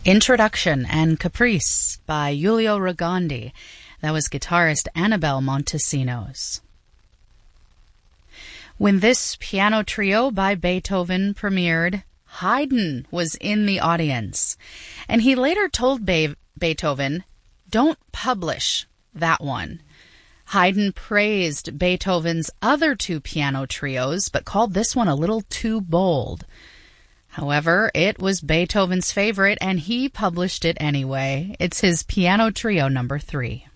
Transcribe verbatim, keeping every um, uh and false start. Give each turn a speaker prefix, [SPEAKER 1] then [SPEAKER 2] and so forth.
[SPEAKER 1] Introduction and Caprice by Giulio Rogondi. That was guitarist Annabelle Montesinos. When this piano trio by Beethoven premiered, Haydn was in the audience, and he later told Be- Beethoven, "Don't publish that one." Haydn praised Beethoven's other two piano trios, but called this one a little too bold. However, it was Beethoven's favorite, and he published it anyway. It's his piano trio number three.